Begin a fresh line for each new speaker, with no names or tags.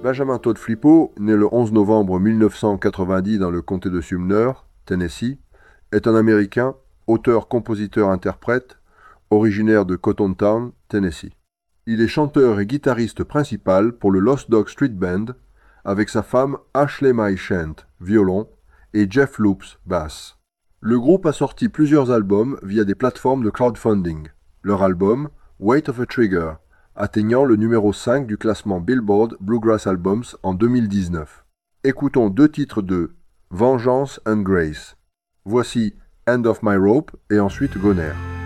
Benjamin Todd Flippo, né le 11 novembre 1990 dans le comté de Sumner, Tennessee, est un Américain, auteur, compositeur, interprète, originaire de Cottontown, Tennessee. Il est chanteur et guitariste principal pour le Lost Dog Street Band avec sa femme Ashley Mae Shant, violon, et Jeff Loops, basse. Le groupe a sorti plusieurs albums via des plateformes de crowdfunding. Leur album, Weight of a Trigger, atteignant le numéro 5 du classement Billboard Bluegrass Albums en 2019. Écoutons 2 titres de Vengeance and Grace. Voici End of My Rope et ensuite Goner.